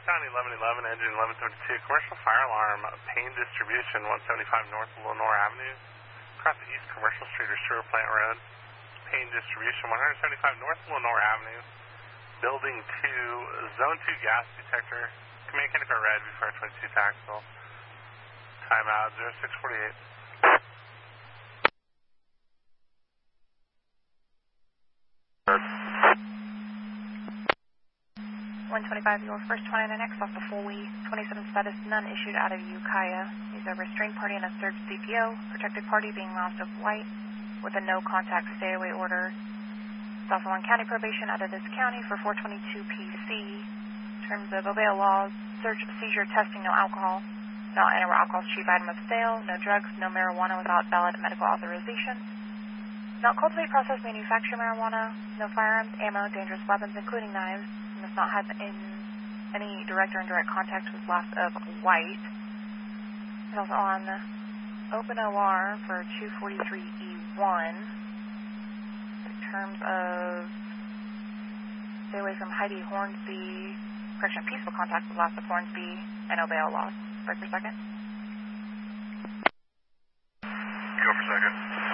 County 1111, engine 1132, commercial fire alarm, Payne Distribution, 175 North Lenore Avenue, across the East Commercial Street or Sewer Plant Road. Payne Distribution, 175 North Lenore Avenue, Building 2, Zone 2 gas detector, command Canada red before 22 taxable. Timeout 0648. 125, your first 29X off the Foley, 27 status, none issued out of Ukiah. He's a restrained party and a served CPO, protected party being lost of white with a no contact stay away order. It's also on county probation out of this county for 422 PC. In terms of obey laws, search, seizure, testing, no alcohol, not enter alcohol's chief item of sale, no drugs, no marijuana without valid medical authorization, not cultivate, process, manufacture marijuana, no firearms, ammo, dangerous weapons, including knives, must not have any direct or indirect contact with loss of white. It's also on open OR for 243E1. In terms of stay away from Heidi Hornsby, correction, peaceful contact with loss of Hornsby, and obey all laws. Break per second. Go for second.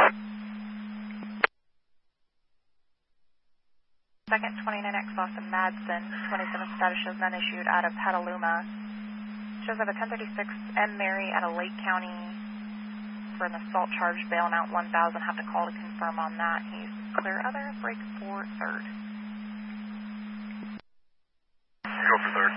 Second, 29X loss of Madsen, 27 status shows none issued out of Petaluma. Shows up a 1036 M. Mary out of Lake County for an assault charge, bail amount 1,000. Have to call to confirm on that. He's clear other, break for third. Go for third.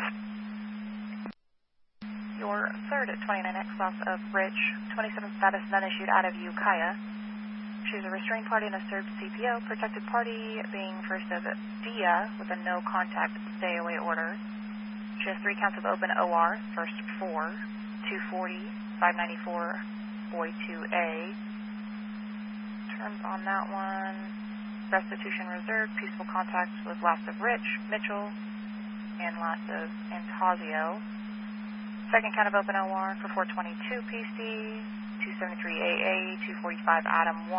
Your third at 29X loss of Rich, 27 status none issued out of Ukiah. She's a restrained party and a served CPO, protected party being first of Dia with a no contact stay away order. She has 3 counts of open OR, first 4, 240, 594, boy 2A. Terms on that one, restitution reserved, peaceful contact with last of Rich, Mitchell, and last of Antasio. Second count of open OR for 422 PC, 273 AA, 245 Adam 1.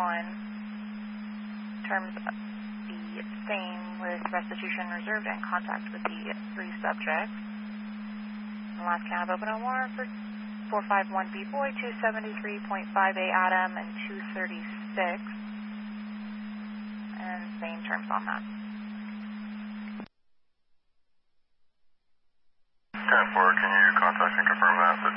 Terms the same with restitution reserved and contact with the 3 subjects. And last count of open OR for 451 B-Boy, 273.5A Adam, and 236. And same terms on that. 10-4, can you contact and confirm that with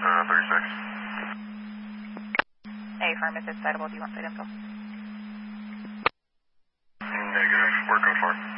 36? Affirm, if it's citable, do you want site info? Negative, we're confirmed.